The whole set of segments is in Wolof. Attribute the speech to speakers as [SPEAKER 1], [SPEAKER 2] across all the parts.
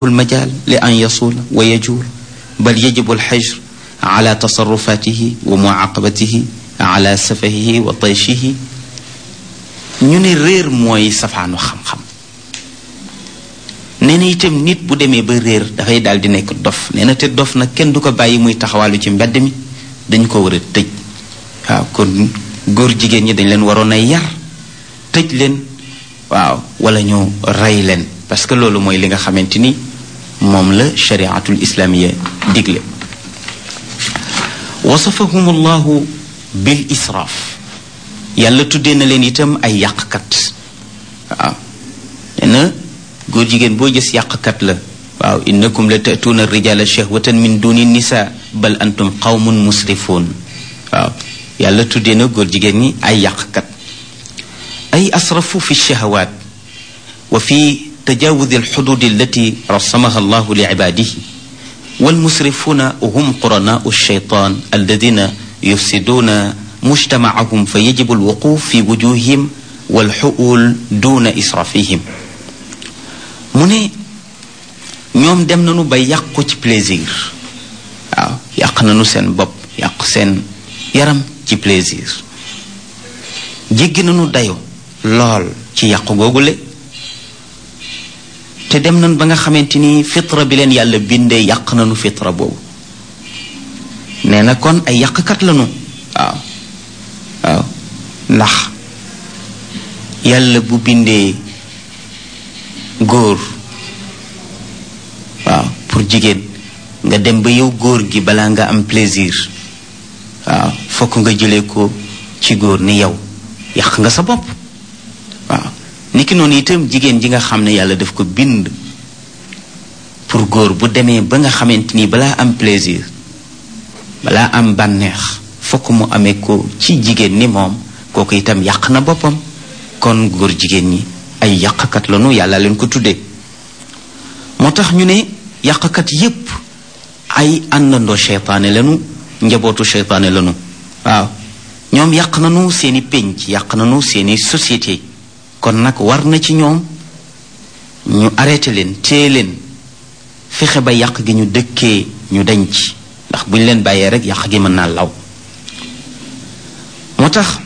[SPEAKER 1] المجال لأن يصول ويجول بل يجب الحجر على تصرفاته ومعاقبته على سفهه وطيشه ñu ne réer mooy safaanu xam-xam nee na itam nit bu demee ba réer dafay daal di nekk dof nee na te dof nag kenn du ko bàyyi muy taxawaalu ci mbedd mi dañ ko war a tëj waaw kon góor jigéen ñi dañ leen waroon a yar tëj leen waaw wala ñu rey leen parce que loolu mooy li nga xamante ni moom la shariatul islamiya digle wasafahum allahu bil israaf yàlla tuddee na leen itam ay yàqkat waaw nee na góor jigéen boo gis yàqkat la waaw innakum la ta'tuuna rijala shahwatan min duni nisa bal antum qawmun musrifuun waaw yàlla tuddee na góor jigéen ñi ay yàqkat ay asrafu fi shahawaat wa fi تجاوز الحدود التي رسمها الله لعباده والمسرفون هم قرناء الشيطان الذين يفسدون مجتمعهم فيجب الوقوف في وجوههم والحؤول دون إسرافهم من ñoom dem nañu ba yàqu ci plaisir waaw yàq nañu seen bopp yàq seen yaram ci plaisir jéggi nañu dayo lool ci yàqu googule te dem nañ ba nga xamante ni fitra bi leen yàlla bindee yàq nañu fitra boobu nee na kon ay yàqkat lañu waaw waaw ndax yàlla bu bindee góor waaw pour jigéen nga dem ba yow góor gi balaa nga am plaisir waaw fokk nga jëlee ko ci góor ni yow yàq nga sa bopp waaw niki noonu itam jigéen ji nga xam ne yàlla daf ko bind pour góor bu demee ba nga xamante ni balaa am plaisir balaa am bànneex fokk mu amee ko ci jigéen ni moom kooku itam yàq na boppam kon góor jigéen ñi ay yàqkat lañu yàlla leen ko tuddee moo tax ñu ne yàqkat yépp ay àndandoo seytaane lañu njabootu seytaane lañu waaw ñoom yàq nañu seeni pénc yàq nañu seeni société kon nag war na ci ñoom ñu arrêté leen téye leen fexe ba yàq gi ñu dëkkee ñu dañ ci ndax bu ñu leen bàyyee rek yàq gi mën naa law moo tax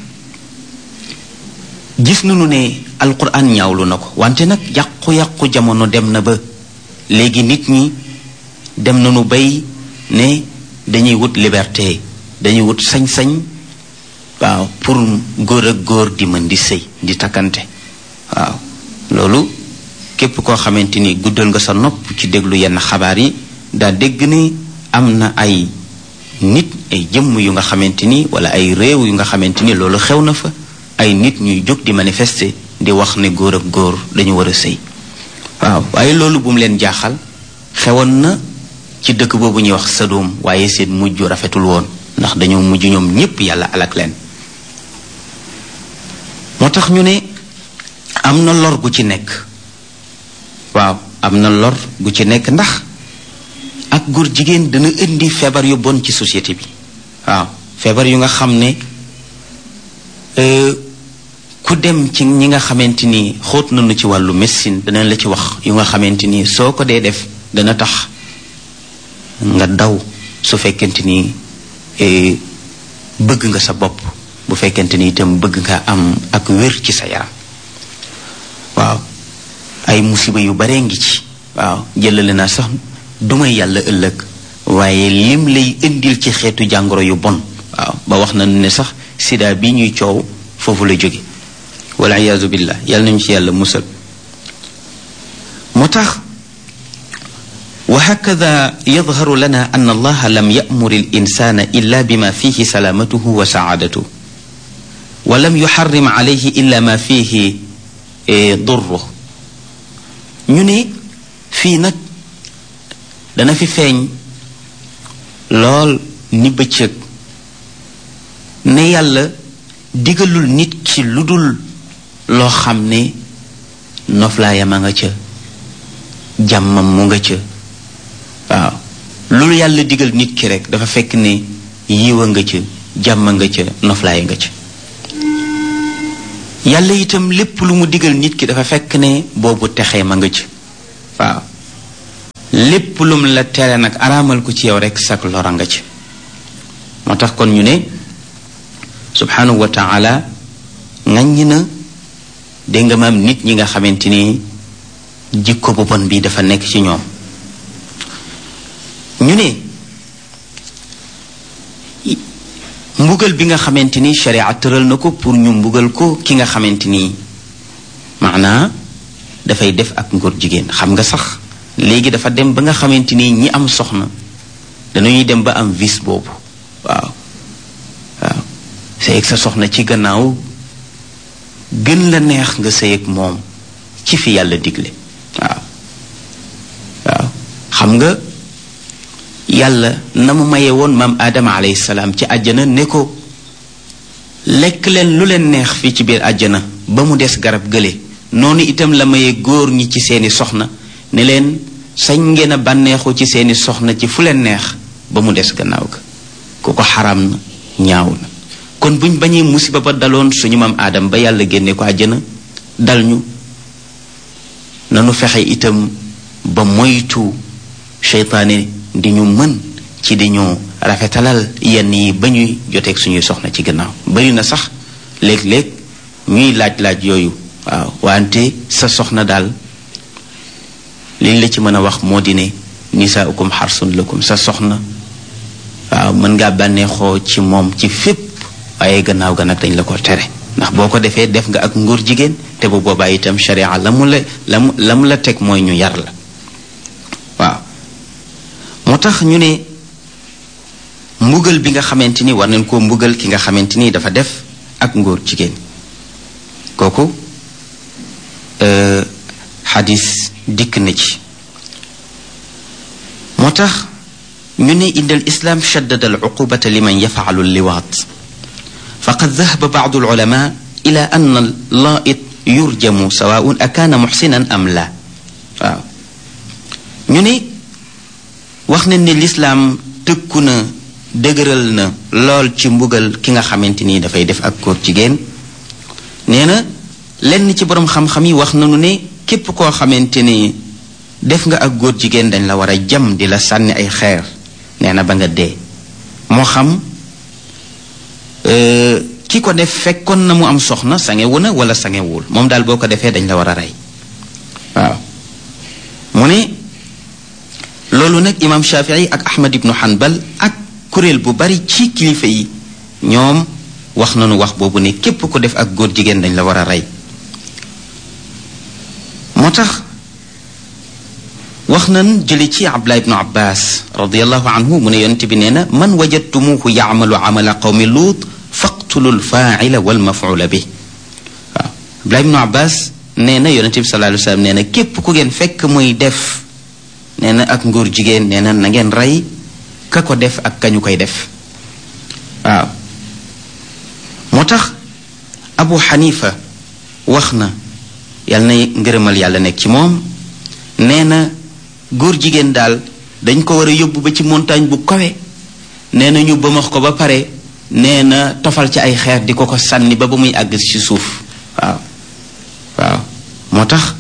[SPEAKER 1] gis nañu ne alquran ñaawlu na ko wante nag yàqu-yàqu jamono dem na ba léegi nit ñi dem nañu bay ne dañuy wut liberté dañuy wut sañ-sañ waaw pour góor ak góor di mën di sëy di takkante waaw loolu képp koo xamante ni guddal nga sa nopp ci déglu yenn xabaar yi daa dégg ni am na ay nit ay jëmm yu nga xamante ni wala ay réew yu nga xamante ni loolu xew na fa ay nit ñuy jóg di manifester di wax ne góor ak góor dañu war a sëy waaw waaye loolu bu mu leen jaaxal xewoon na ci dëkk boobu ñuy wax Sadom waaye seen mujj rafetul woon ndax dañoo mujj ñoom ñépp yàlla alak leen moo tax ñu ne am na lor gu ci nekk waaw am na lor gu ci nekk ndax ak góor jigéen dana indi feebar yu bon ci société bi waaw feebar yu nga xam ne ku dem ci ñi nga xamante ni xóot nañu ci wàllu médecine danañ la ci wax yu nga xamante ni soo ko dee def dana tax nga daw su fekkente ni bëgg nga sa bopp bu fekkente ni itam bëgg nga am ak wér ci sa yaram waaw ay musiba yu bare ngi ci waaw jëlale naa sax dumay yàlla ëllëg waaye lim lay indil ci xeetu jàngoro yu bon waaw ba wax na ne sax sida bi ñuy coow foofu la jóge wala iyaazu billah yàlla nañu ci yàlla musal moo tax وهكذا يظهر لنا أن الله لم يأمر الإنسان إلا بما فيه سلامته وسعادته ولم يحرم عليه إلا ما فيه ضره ñu ne fii nag dana fi feeñ lool ni bëccëg ne yàlla digalul nit ki lu dul loo xam ne noflaayam a nga ca jàmmam mu nga ca waaw loolu yàlla digal nit ki rek dafa fekk ne yiwa nga ca jàmm nga ca noflaay nga ca yàlla itam lépp lu mu digal nit ki dafa fekk ne boobu texee ma nga ca waaw lépp lum la tere nag araamal ko ci yow rek sak lora nga ci moo tax kon ñu ne subhanahu wa taala ŋaññi na dégg nga maam nit ñi nga xamante ni jikko bu bon bi dafa nekk ci ñoom ñu ne mbugal bi nga xamante ni sharia tëral na ko pour ñu mbugal ko ki nga xamante ni maanaa dafay def ak ngóor jigéen xam nga sax léegi dafa dem ba nga xamante ni ñi am soxna dañuy dem ba am vice boobu waaw sëy ak sa soxna ci gannaaw gën la neex nga sëy ak moom ci fi yàlla digle waaw xam nga yàlla na mu maye woon maam Adama alayhi salaam ci àjjana ne ko lekk leen lu leen neex fii ci biir àjjana ba mu des garab gële noonu itam la maye góor ñi ci seeni soxna ne leen sañ ngeen a bànneexu ci seeni soxna ci fu leen neex ba mu des gannaaw ga ku ko xaram na ñaaw na kon buñ bañee musiba ba daloon suñu maam aadam ba yàlla génne ko àjjana dal ñu nanu fexe itam ba moytu seytaane di ñu mën ci di ñu rafetalal yenn yi ba ñuy joteeg suñuy soxna ci gannaaw bari na sax léeg-léeg ñuy laaj yooyu waaw wante sa soxna daal liñ la ci mën a wax moo di ne nisaaukum xarsun lakum sa soxna waaw mën ngaa bànneexoo ci moom ci fépp waaye gannaaw ga nag dañ la ko tere ndax boo ko defee def nga ak ngóor jigéen te bu boobaa itam sharia la mu la teg mooy ñu yar la waaw moo tax ñu ne mbugal bi nga xamante ni war nañ koo mbugal ki nga xamante ni dafa def ak ngóor jigéen kooku xadis dikk na ci moo tax ñu ne inda al islam shaddada al uqubata liman yafaalu liwaat faqad dahaba baadu al ulama ila an al laait yurjamu sawaun akaana muxsinan am la waaw ñu ne wax nañ ne lislaam tëkku na dëgëral na lool ci mbugal ki nga xamante ni dafay def ak góor jigéen nee na lenn ci boroom xam-xam yi wax nañu ne képp koo xamante ni def nga ak góor jigéen dañ la war a jam di la sànni ay xeer nee na ba nga dee moo xam ki ko def fekkoon na mu am soxna sangewu na wala sangewul moom daal boo ko defee dañ la war a rey waaw mu ne loolu nag imam Shafii ak Ahmad ibnu Hanbal ak kuréel bu bari ci kilifa yi ñoom wax nañu wax boobu ne képp ko def ak góor jigéen dañ la war a rey moo tax wax nañ jële ci Abdullah ibnu Abbas radiyallahu anhu mu ne yonent bi nee na man wajadtumuhu yaamalu amala qawmi luut faqtulu lfaaila walmafuula bi waaw Abdullah ibnu Abbas nee na yonent bi sallallahu alayhi wa sallam nee na képp ku ngeen fekk muy def nee na ak ngóor jigéen nee na na ngeen rey ka ko def ak kañu koy def waaw moo tax Abu Xanifa wax na yàlla na ngërëmal yàlla nekk ci moom nee na góor jigéen daal dañ ko war a yóbbu ba ci montagne bu kawe nee na ñu bëmax ko ba pare nee na tofal ci ay xeer di ko sànni ba muy àgg ci suuf waaw waaw moo tax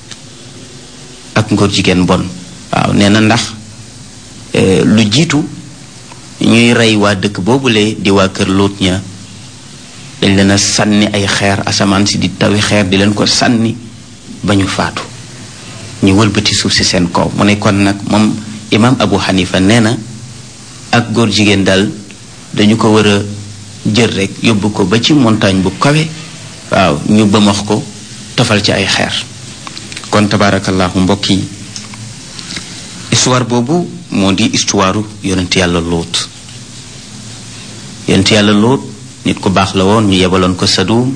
[SPEAKER 1] ak ngóor jigéen bon waaw nee na ndax lu jiitu ñuy rey waa dëkk boobule di waa kër Luut ña dañ leen a sànni ay xeer asamaan si di tawi xeer di leen ko sànni ba ñu faatu ñu wëlbati suuf si seen kaw mu ne kon nag moom imaam Abu Hanifa nee na ak góor jigéen daal dañu ko war a jël rek yóbbu ko ba ci montagne bu kawe waaw ñu bëmax ko tofal ci ay xeer kon tabaarakallaahu mbokk yi histoire boobu moo di histoire yonent yàlla Luut yonent yàlla Luut nit ku baax la woon ñu yebaloon ko Sadum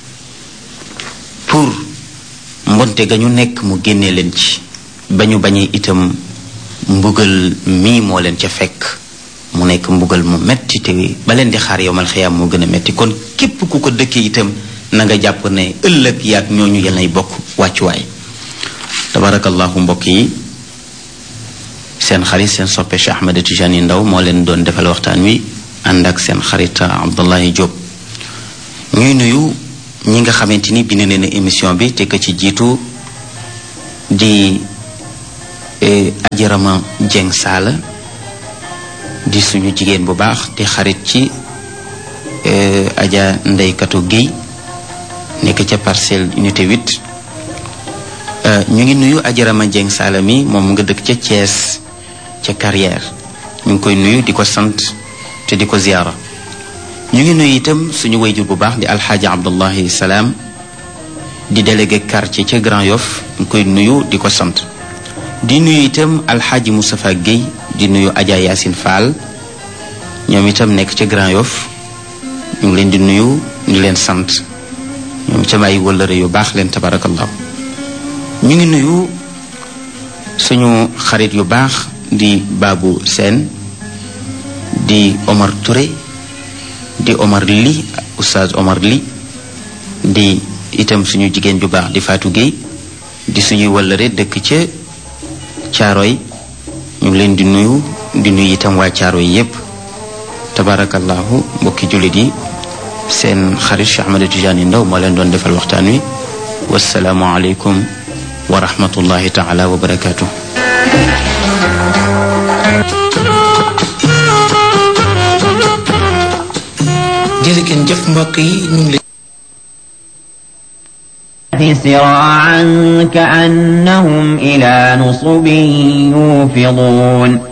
[SPEAKER 1] pour mbonte ga ñu nekk mu génnee leen ci ba ñu bañee itam mbugal mii moo leen ca fekk mu nekk mbugal mu metti te ba leen di xaar yowmal xiyaam moo gën a metti kon képp ku ko dëkkee itam na nga jàpp ne ëllëg yaag ñooñu yal nay bokk wàccuwaay tabarakallahu mbokk yi seen xarit seen soppe Cheikh Ahmed Tijani Ndaw moo leen doon defal waxtaan wi ànd ak seen xarit Abdullahi Diop ñuy nuyu ñi nga xamante ni bind nañu émission bi te ka ci jiitu di Ajarama Jeng Saala di suñu jigéen bu baax di xarit ci Aja Ndeykatu Guèye nekk ca Parcelles unité 8 ñu ngi nuyu Ajarama Jeng Saala mi moom nga dëkk ca Thiès ca Carrière ñu ngi koy nuyu di ko sant te di ko ziyaara ñu ngi nuyu itam suñu wayjur bu baax di alxaaji Abdullahi Salaam di délégué quartier ca Grand Yoff ñu koy nuyu di ko sant di nuyu itam alxaaji Moustapha Guèye di nuyu Adja Yacine Fall ñoom itam nekk ca Grand Yoff ñu ngi leen di nuyu di leen sant ñoom itam ay wëllëre yu baax leen tabarakallahu ñu ngi nuyu suñu xarit yu baax di Babou Sène di Omar Touré di Omar Li Oustaz Omar Li di itam suñu jigéen ju baax di Fatou Guèye di suñuy wëllëre dëkk ca Caaroy ñu ngi leen di nuyu itam waa Caaroy yépp tabarakallahu mbokki jullit yi seen xarit Cheikh Ahmed Tidiane Ndaw moo leen doon defal waxtaan wi wassalaamu aleykum wa rahmatullahi taala wa barakatuh
[SPEAKER 2] jërëjëf jëf mbokk yi ñu ngi
[SPEAKER 3] سراعا كأنهم إلى نصب يوفضون